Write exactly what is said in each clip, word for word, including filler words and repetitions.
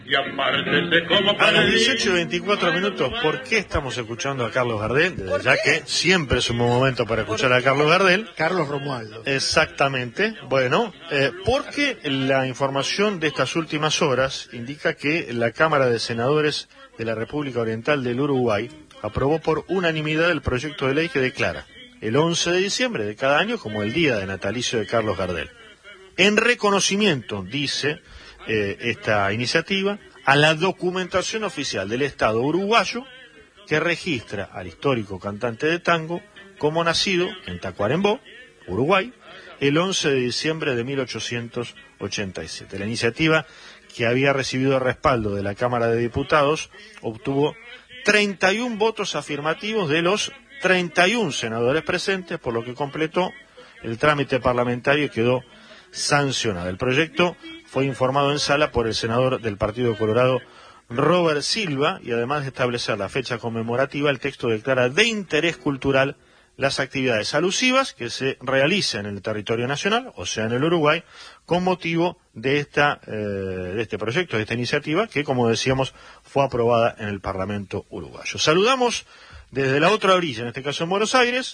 Y apártese como A las dieciocho y veinticuatro minutos, ¿por qué estamos escuchando a Carlos Gardel? Desde ya que siempre es un buen momento para escuchar a Carlos Gardel. Carlos Romualdo. Exactamente. Bueno, eh, porque la información de estas últimas horas indica que la Cámara de Senadores de la República Oriental del Uruguay aprobó por unanimidad el proyecto de ley que declara el once de diciembre de cada año como el día de natalicio de Carlos Gardel. En reconocimiento, dice eh, esta iniciativa, a la documentación oficial del Estado uruguayo que registra al histórico cantante de tango como nacido en Tacuarembó, Uruguay, el once de diciembre de mil ochocientos ochenta y siete. La iniciativa, que había recibido el respaldo de la Cámara de Diputados, obtuvo treinta y un votos afirmativos de los treinta y un senadores presentes, por lo que completó el trámite parlamentario y quedó sancionado. El proyecto fue informado en sala por el senador del Partido Colorado, Robert Silva, y además de establecer la fecha conmemorativa, el texto declara de interés cultural las actividades alusivas que se realizan en el territorio nacional, o sea, en el Uruguay, con motivo de esta eh, de este proyecto, de esta iniciativa, que, como decíamos, fue aprobada en el Parlamento uruguayo. Saludamos desde la otra orilla, en este caso en Buenos Aires,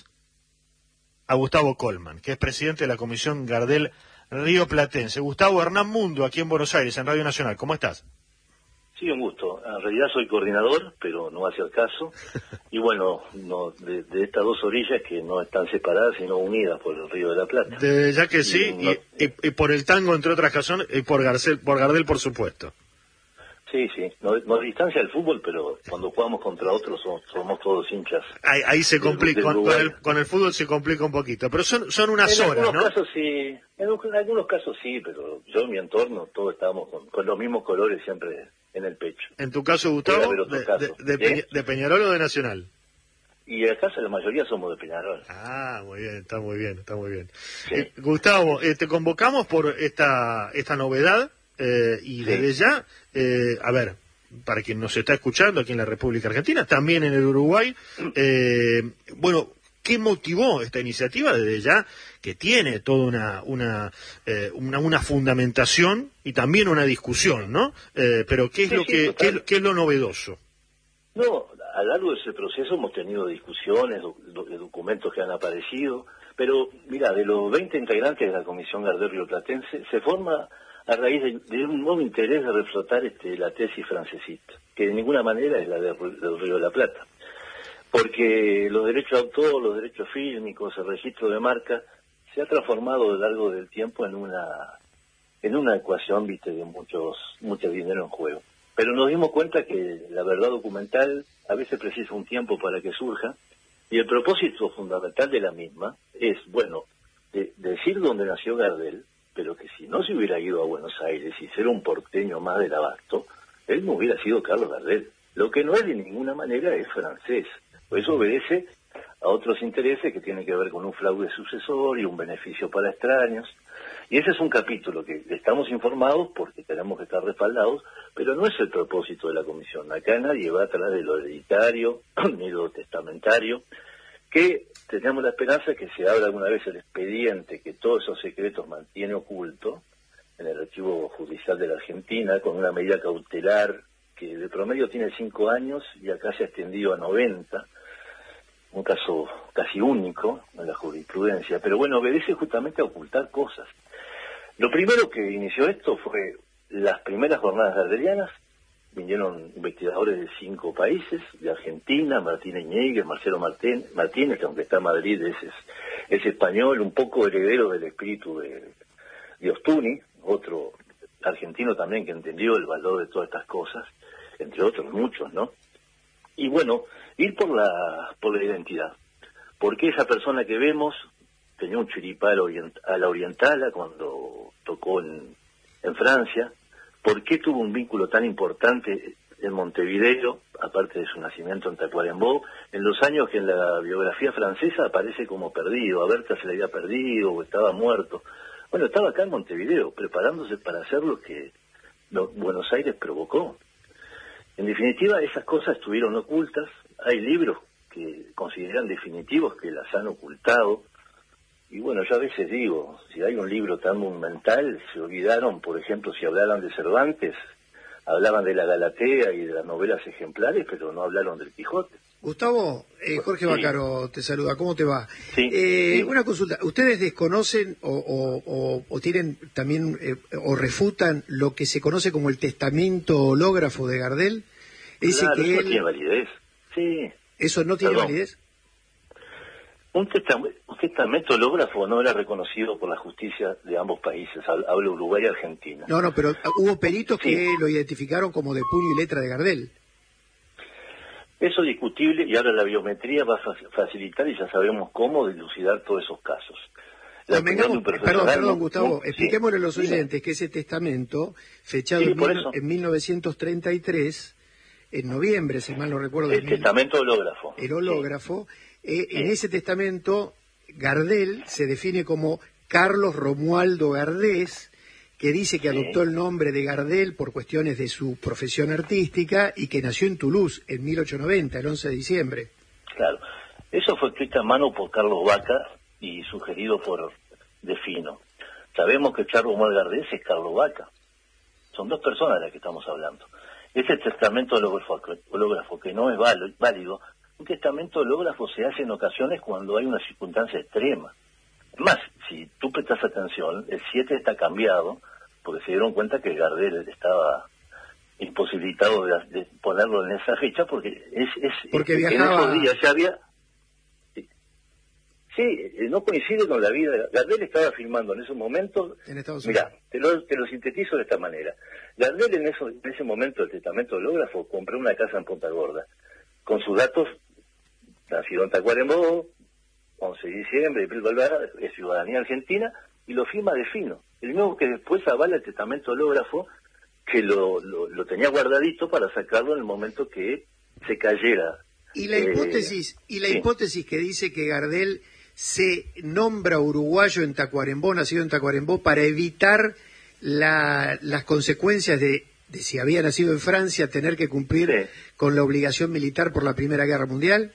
a Gustavo Colman, que es presidente de la Comisión Gardel Río Platense. Gustavo, Hernán Mundo, aquí en Buenos Aires, en Radio Nacional. ¿Cómo estás? Sí, un gusto. En realidad soy coordinador, pero no hace el caso. Y bueno, no, de, de estas dos orillas que no están separadas, sino unidas por el Río de la Plata. De, ya que sí, y, no, y, y, y por el tango, entre otras razones, y por, Garcel, por Gardel, por supuesto. Sí, sí. Nos, nos distancia el fútbol, pero cuando jugamos contra otros somos, somos todos hinchas. Ahí, ahí se complica, con, con, el, con el fútbol se complica un poquito, pero son, son unas en horas, ¿no? En algunos casos sí, en, en algunos casos sí, pero yo en mi entorno todos estábamos con, con los mismos colores siempre en el pecho. En tu caso, Gustavo, de, caso. De, de, Peña, ¿de Peñarol o de Nacional? Y acá la mayoría somos de Peñarol. Ah, muy bien, está muy bien, está muy bien. Sí. Eh, Gustavo, eh, te convocamos por esta esta novedad eh, y sí. Desde ya, eh, a ver, para quien nos está escuchando aquí en la República Argentina, también en el Uruguay, eh, bueno, ¿qué motivó esta iniciativa desde ya, que tiene toda una una, eh, una una fundamentación y también una discusión, ¿no? Eh, pero ¿qué es sí, lo sí, que qué es, qué es lo novedoso? No, a lo largo de ese proceso hemos tenido discusiones, do, do, de documentos que han aparecido, pero mira, de los veinte integrantes de la Comisión Gardel Río Platense se forma a raíz de, de un nuevo interés de reflotar este, la tesis francesista, que de ninguna manera es la de, del Río de la Plata. Porque los derechos de autor, los derechos fílmicos, el registro de marca, se ha transformado a lo largo del tiempo en una en una ecuación, viste, de muchos mucho dinero en juego. Pero nos dimos cuenta que la verdad documental a veces precisa un tiempo para que surja, y el propósito fundamental de la misma es, bueno, de, de decir dónde nació Gardel, pero que si no se hubiera ido a Buenos Aires y ser un porteño más del abasto, él no hubiera sido Carlos Gardel. Lo que no es de ninguna manera es francés. Pues eso obedece a otros intereses que tienen que ver con un fraude sucesor y un beneficio para extraños. Y ese es un capítulo que estamos informados porque tenemos que estar respaldados, pero no es el propósito de la comisión. Acá nadie va atrás de lo hereditario ni lo testamentario, que tenemos la esperanza que se abra alguna vez el expediente que todos esos secretos mantiene oculto en el archivo judicial de la Argentina, con una medida cautelar que de promedio tiene cinco años y acá se ha extendido a noventa, un caso casi único en la jurisprudencia, pero bueno, obedece justamente a ocultar cosas. Lo primero que inició esto fue las primeras jornadas gardelianas. Vinieron investigadores de cinco países, de Argentina, Martín Iñiguez, Marcelo Martín, Martínez, que aunque está en Madrid es, es, es español, un poco heredero del espíritu de, de Ostuni, otro argentino también que entendió el valor de todas estas cosas, entre otros muchos, ¿no? Y bueno, ir por la por la identidad. Porque esa persona que vemos tenía un chiripá a la orientala cuando tocó en, en Francia. ¿Por qué tuvo un vínculo tan importante en Montevideo, aparte de su nacimiento en Tacuarembó, en los años que en la biografía francesa aparece como perdido? A Berta se le había perdido o estaba muerto. Bueno, estaba acá en Montevideo, preparándose para hacer lo que lo, Buenos Aires provocó. En definitiva, esas cosas estuvieron ocultas. Hay libros que consideran definitivos que las han ocultado. Y bueno, yo a veces digo, si hay un libro tan monumental, se olvidaron, por ejemplo, si hablaran de Cervantes, hablaban de la Galatea y de las novelas ejemplares, pero no hablaron del Quijote. Gustavo, eh, Jorge Sí. Bácaro te saluda, ¿cómo te va? Sí, Eh, sí. Una consulta, ¿ustedes desconocen o, o, o, o tienen también eh, o refutan lo que se conoce como el testamento hológrafo de Gardel? Ese Claro, que eso él, tiene validez. Sí. ¿eso no tiene Perdón. validez? Un, testam- un testamento hológrafo no era reconocido por la justicia de ambos países, hab- hablo Uruguay y Argentina. No, no, pero hubo peritos Sí. que lo identificaron como de puño y letra de Gardel. Eso es discutible y ahora la biometría va a fa- facilitar, y ya sabemos cómo, dilucidar todos esos casos. La opinión de Convengamos, un perdón, profesional perdón, no- Gustavo, no- sí. expliquémosle a los Dime. oyentes que ese testamento, fechado Sí, en, por mil- eso. en mil novecientos treinta y tres, en noviembre, si mal no recuerdo, El del mil- testamento hológrafo. el hológrafo, eh, en Sí. ese testamento Gardel se define como Carlos Romualdo Gardés, que dice que Sí. adoptó el nombre de Gardel por cuestiones de su profesión artística y que nació en Toulouse en mil ochocientos noventa, el once de diciembre. Claro. Eso fue escrito a mano por Carlos Vaca y sugerido por Defino. Sabemos que Charles Romuald Gardés es Carlos Vaca. Son dos personas de las que estamos hablando. Ese testamento hológrafo, hológrafo que no es válido, válido, un testamento hológrafo se hace en ocasiones cuando hay una circunstancia extrema. Más, si tú prestas atención, el siete está cambiado, porque se dieron cuenta que Gardel estaba imposibilitado de, de ponerlo en esa fecha, porque es, es Porque en viajaba- esos días ya había... Sí, sí, eh, no coincide con la vida. Gardel estaba filmando en esos momentos... En Estados Mira, Unidos. te lo, te lo sintetizo de esta manera. Gardel en, eso, en ese momento del testamento hológrafo compró una casa en Punta Gorda, con sus datos, nacido en Tacuarembó, once de diciembre, bla, bla, bla, es ciudadanía argentina, y lo firma Defino. El mismo que después avala el testamento hológrafo, que lo, lo, lo tenía guardadito para sacarlo en el momento que se cayera. Y la Eh, hipótesis, y la sí. hipótesis que dice que Gardel se nombra uruguayo en Tacuarembó, nacido en Tacuarembó, para evitar la- las consecuencias de, de si había nacido en Francia, tener que cumplir Sí. con la obligación militar por la Primera Guerra Mundial.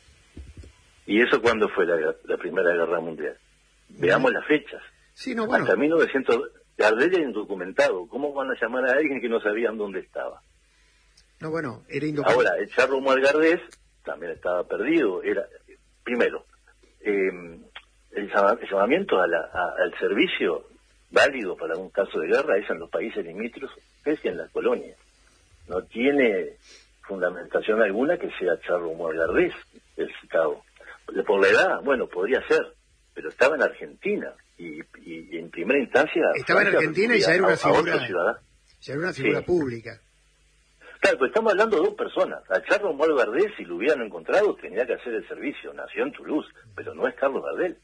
¿Y eso cuándo fue la, la Primera Guerra Mundial? Veamos las fechas. Sí, no, bueno, Hasta mil novecientos... Gardel era indocumentado. ¿Cómo van a llamar a alguien que no sabían dónde estaba? no, bueno, era indocumentado. Ahora, el Charles Romuald Gardés también estaba perdido. Era, primero, eh, el, llama- el llamamiento a la- a- al servicio válido para un caso de guerra es en los países limítrofes y en las colonias. No tiene fundamentación alguna que sea Charles Romuald Gardés el citado. Por la edad, bueno, podría ser, pero estaba en Argentina y, y- y en primera instancia... Estaba en Francia Argentina y ya recurría era una a- a otro figura- ciudadano. Ya era una figura Sí. pública. Claro, pues estamos hablando de dos personas. A Charles Romuald Gardel, si lo hubieran encontrado, tenía que hacer el servicio. Nació en Toulouse, pero no es Carlos Gardel.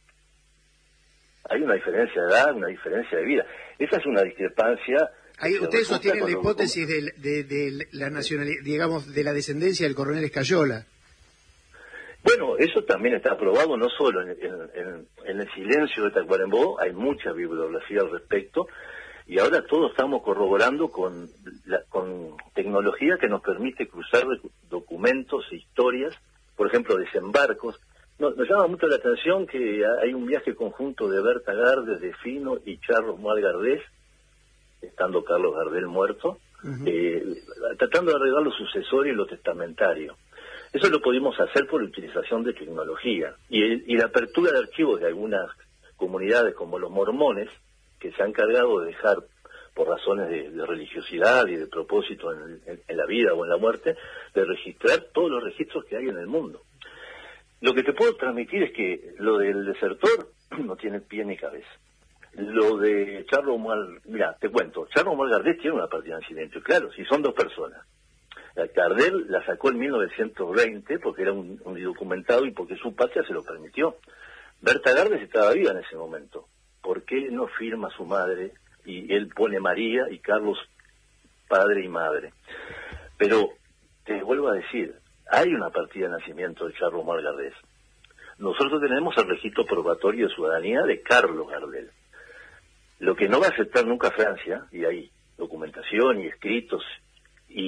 Hay una diferencia de edad, una diferencia de vida. Esa es una discrepancia. Ahí, que ustedes resulta sostienen la cuando- hipótesis de, de- de la nacionalidad, digamos, de la descendencia del coronel Escayola. Bueno, eso también está aprobado, no solo en, en- en- en el silencio de Tacuarembó, hay mucha bibliografía al respecto, y ahora todos estamos corroborando con, la, con tecnología que nos permite cruzar doc- documentos e historias, por ejemplo, desembarcos. No- nos llama mucho la atención que hay un viaje conjunto de Berta Gardes, de Fino y Charles Romuald Gardés, estando Carlos Gardel muerto, Ujú. eh, tratando de arreglar lo sucesorio y lo testamentario. Eso lo pudimos hacer por utilización de tecnología y, el- y la apertura de archivos de algunas comunidades como los mormones, que se han encargado de dejar, por razones de, de religiosidad y de propósito en, en- en la vida o en la muerte, de registrar todos los registros que hay en el mundo. Lo que te puedo transmitir es que lo del desertor no tiene pie ni cabeza. Lo de Charles Romuald, mira, te cuento, Charles Romuald Gardés tiene una partida en silencio, claro, si son dos personas. La Gardel la sacó en mil novecientos veinte porque era un, un indocumentado y porque su patria se lo permitió. Berta Gardes estaba viva en ese momento. ¿Por qué no firma su madre y él pone María y Carlos padre y madre? Pero te vuelvo a decir, hay una partida de nacimiento de Charles Romuald Gardés. Nosotros tenemos el registro probatorio de ciudadanía de Carlos Gardel. Lo que no va a aceptar nunca Francia, y hay documentación y escritos y de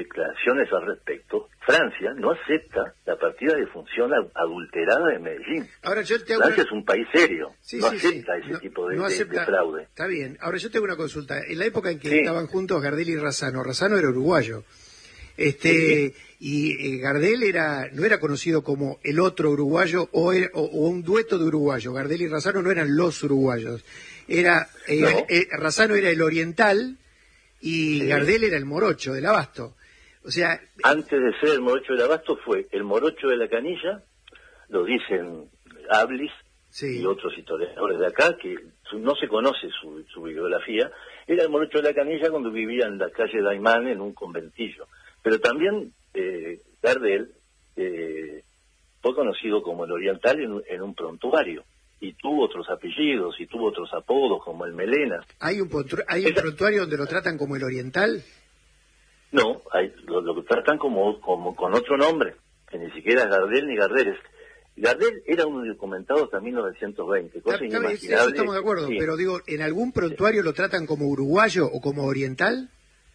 declaraciones al respecto, Francia no acepta la partida de función adulterada de Medellín. Ahora yo te hago Francia una... es un país serio, sí, no sí, acepta sí. ese no, tipo de, no de- acepta... de fraude. Está bien. Ahora yo tengo una consulta. En la época en que Sí. estaban juntos Gardel y Razzano, Razzano era uruguayo. Este, y eh, Gardel era, no era conocido como el otro uruguayo o, era- o- o un dueto de uruguayos. Gardel y Razzano no eran los uruguayos. Era, eh, No. eh, Razzano era el oriental y Sí. Gardel era el morocho del abasto. O sea, Antes de ser el morocho del abasto fue el morocho de la canilla, lo dicen Ablis sí. y otros historiadores de acá, que su- no se conoce su, su bibliografía, era el morocho de la canilla cuando vivía en la calle Daimán en un conventillo. Pero también eh, Gardel eh, fue conocido como el oriental en, en un prontuario, y tuvo otros apellidos, y tuvo otros apodos como el Melena. ¿Hay un, pontru- hay un Esa- prontuario donde lo tratan como el oriental? No, hay, lo, lo tratan como, como con otro nombre, que ni siquiera es Gardel ni Gardeles. Gardel era un documentado hasta mil novecientos veinte, cosa Está- está bien, inimaginable. eso estamos de acuerdo, Sí. pero digo, ¿en algún prontuario lo tratan como uruguayo o como oriental?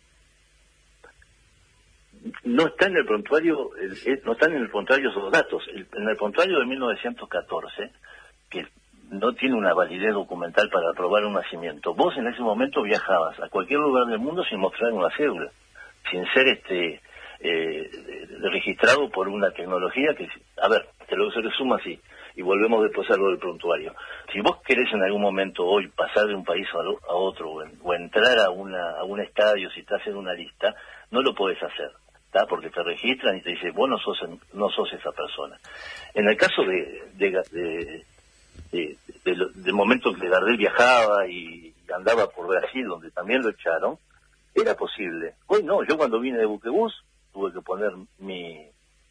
No está en el prontuario, el- el- no están en el prontuario esos datos. El- en el prontuario de mil novecientos catorce, que no tiene una validez documental para probar un nacimiento, vos en ese momento viajabas a cualquier lugar del mundo sin mostrar una cédula, sin ser este eh, registrado por una tecnología que, a ver, te lo se resumo así, y volvemos después a lo del prontuario. Si vos querés en algún momento hoy pasar de un país a, lo- a otro, o, en- o entrar a, una, a un estadio, si estás en una lista, no lo podés hacer, ¿tá? Porque te registran y te dicen, vos no sos, no sos esa persona. En el caso de, de, de, de, de lo- del momento en que Gardel viajaba y andaba por Brasil, donde también lo echaron, era posible. Hoy no, yo cuando vine de Buquebús tuve que poner mi,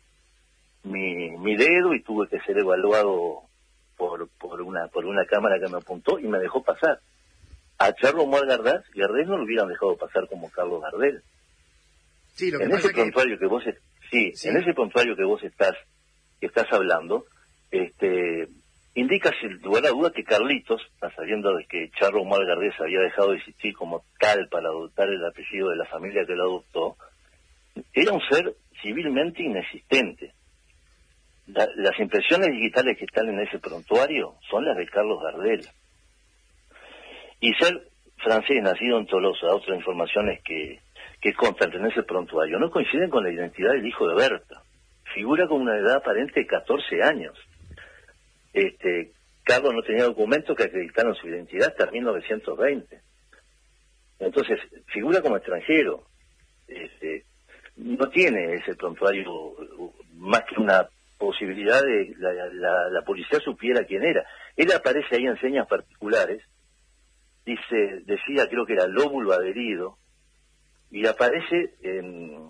mi, mi dedo y tuve que ser evaluado por, por una por una cámara que me apuntó y me dejó pasar. A Charlo Mual Gardás, Gardel no lo hubieran dejado pasar como Carlos Gardel. Sí, lo que En pasa ese es que... prontuario que vos es- sí, Sí. en ese prontuario que vos estás que estás hablando, este indica sin lugar a duda que Carlitos, a sabiendo de que Charlo Mual Gardés había dejado de existir como tal para adoptar el apellido de la familia que lo adoptó, era un ser civilmente inexistente. La- las impresiones digitales que están en ese prontuario son las de Carlos Gardel. Y ser francés nacido en Tolosa, otras informaciones que, que constan en ese prontuario, no coinciden con la identidad del hijo de Berta. Figura con una edad aparente de catorce años. Este, Carlos no tenía documentos que acreditaran su identidad hasta mil novecientos veinte. Entonces, figura como extranjero. Este, no tiene ese prontuario uh, más que una posibilidad de la, la, la policía supiera quién era. Él aparece ahí en señas particulares, dice, decía, creo que era lóbulo adherido, y aparece en,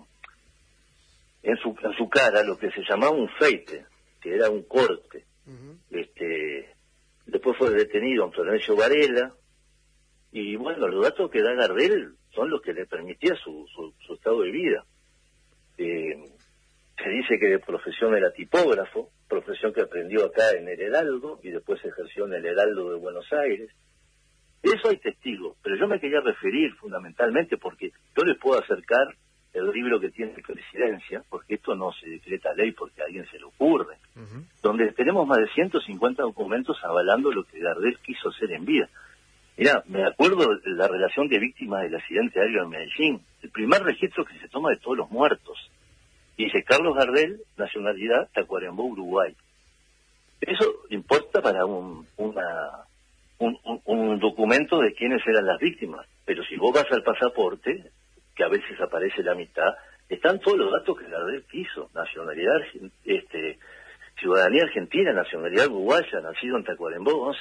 en, su, en su cara lo que se llamaba un feite, que era un corte. Ujú. Este, después fue detenido en Florencio Varela, y bueno, los datos que da Gardel son los que le permitía su, su, su estado de vida. Eh, se dice que de profesión era tipógrafo, profesión que aprendió acá en el Heraldo y después ejerció en el Heraldo de Buenos Aires. De eso hay testigos, pero yo me quería referir fundamentalmente porque yo les puedo acercar el libro que tiene presidencia, porque esto no se decreta ley porque a alguien se le ocurre, Ujú. donde tenemos más de ciento cincuenta documentos avalando lo que Gardel quiso hacer en vida. Mira, me acuerdo de la relación de víctimas del accidente aéreo en Medellín, el primer registro que se toma de todos los muertos. Dice Carlos Gardel, nacionalidad Tacuarembó, Uruguay. Eso importa para un, una, un, un, un documento de quiénes eran las víctimas, pero si vos vas al pasaporte, que a veces aparece la mitad, están todos los datos que Gardel quiso, nacionalidad, argen- este, ciudadanía argentina, nacionalidad uruguaya, nacido en Tacuarembó,